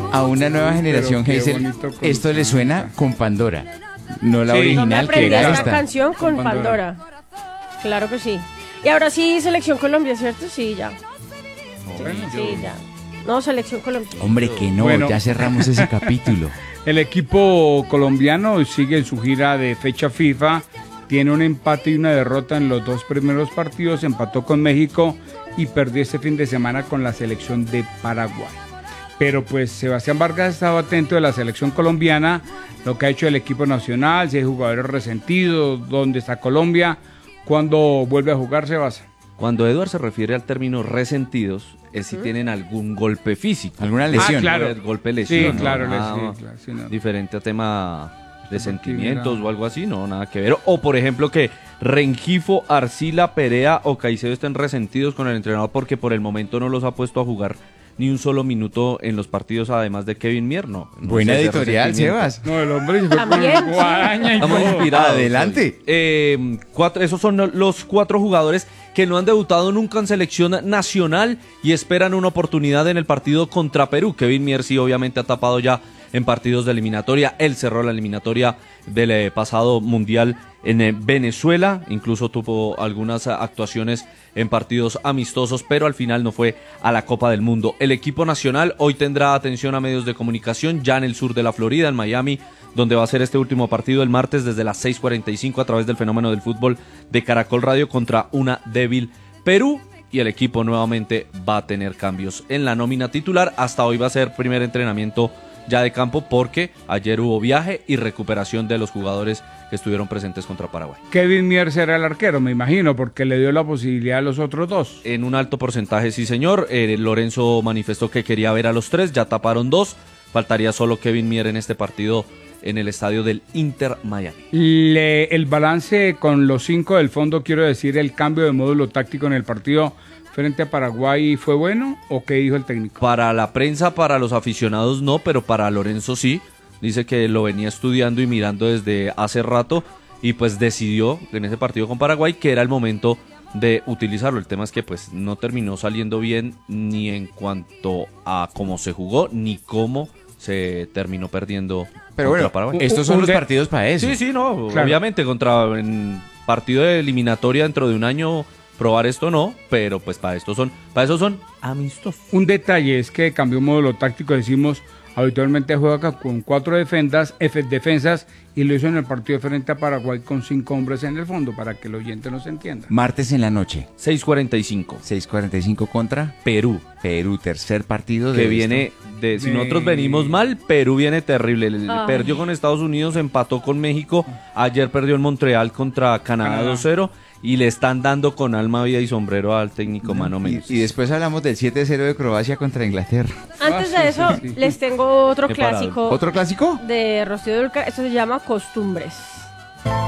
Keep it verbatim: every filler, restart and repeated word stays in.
A una nueva generación, Hazel, esto le suena con Pandora, no la Sí. original No me que era aprendí esta. esta canción con, Con Pandora. Pandora. Claro que sí. Y ahora sí, Selección Colombia, ¿cierto? Sí, ya. Bueno, Sí, ya. No, Selección Colombia. Hombre, que no, Bueno. ya cerramos ese capítulo. El equipo colombiano sigue en su gira de fecha FIFA, tiene un empate y una derrota en los dos primeros partidos, empató con México y perdió este fin de semana con la selección de Paraguay. Pero pues Sebastián Vargas ha estado atento de la selección colombiana, lo que ha hecho el equipo nacional, si hay jugadores resentidos, dónde está Colombia, cuándo vuelve a jugar Sebastián. Cuando Eduard se refiere al término resentidos, es si tienen algún golpe físico. ¿Alguna lesión? Ah, claro. No es golpe lesión. Sí, claro, no, nada les- sí, claro, sí, no. diferente a tema de Sí, sentimientos mira. o algo así, no, nada que ver. O por ejemplo que Rengifo, Arcila, Perea o Caicedo estén resentidos con el entrenador porque por el momento no los ha puesto a jugar ni un solo minuto en los partidos, además de Kevin Mier, no. no Buena sé, ese editorial, resentimiento. Sebas. No, el hombre se fue También, con sí. guadaña y Estamos todo. inspirados. Adelante. hoy. Eh, cuatro, esos son los cuatro jugadores que no han debutado nunca en selección nacional y esperan una oportunidad en el partido contra Perú. Kevin Mier sí obviamente ha tapado ya en partidos de eliminatoria. Él cerró la eliminatoria del eh, pasado mundial en eh, Venezuela. Incluso tuvo algunas eh, actuaciones en partidos amistosos, pero al final no fue a la Copa del Mundo. El equipo nacional hoy tendrá atención a medios de comunicación ya en el sur de la Florida, en Miami, donde va a ser este último partido el martes desde las seis cuarenta y cinco a través del Fenómeno del Fútbol de Caracol Radio contra una débil Perú. Y el equipo nuevamente va a tener cambios en la nómina titular. Hasta hoy va a ser primer entrenamiento ya de campo porque ayer hubo viaje y recuperación de los jugadores que estuvieron presentes contra Paraguay. Kevin Mier será el arquero, me imagino, porque le dio la posibilidad a los otros dos. En un alto porcentaje, sí señor. Eh, Lorenzo manifestó que quería ver a los tres, ya taparon dos. Faltaría solo Kevin Mier en este partido en el estadio del Inter Miami. Le- el balance con los cinco del fondo, quiero decir, el cambio de módulo táctico en el partido frente a Paraguay, ¿fue bueno o qué dijo el técnico? Para la prensa, para los aficionados no, pero para Lorenzo sí. Dice que lo venía estudiando y mirando desde hace rato y pues decidió en ese partido con Paraguay que era el momento de utilizarlo. El tema es que pues no terminó saliendo bien ni en cuanto a cómo se jugó ni cómo se terminó perdiendo Pero contra bueno, Paraguay. estos son Un los de- partidos para eso. Sí, sí, no, Claro. obviamente contra en partido de eliminatoria dentro de un año probar esto no, pero pues para esto son, para eso son amistosos. Un detalle es que cambió un módulo táctico, decimos, habitualmente juega acá con cuatro defensas, F defensas y lo hizo en el partido frente a Paraguay con cinco hombres en el fondo, para que el oyente nos entienda. Martes en la noche, seis cuarenta y cinco. seis cuarenta y cinco contra Perú, Perú, tercer partido de que viene de si De- nosotros venimos mal, Perú viene terrible. El- Ay. Perdió con Estados Unidos, empató con México, ayer perdió en Montreal contra Canadá Canadá. dos cero y le están dando con alma, vida y sombrero al técnico Mano Y, Menezes. y después hablamos del siete cero de Croacia contra Inglaterra. Antes Ah, de sí, eso, sí, sí. les tengo otro Preparado. clásico ¿Otro clásico? de Rocío Dúrcal. Esto se llama Costumbres.